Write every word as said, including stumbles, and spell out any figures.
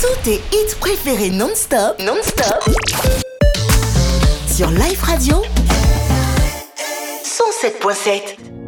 Tous tes hits préférés non-stop, non-stop, sur Life Radio cent sept point sept.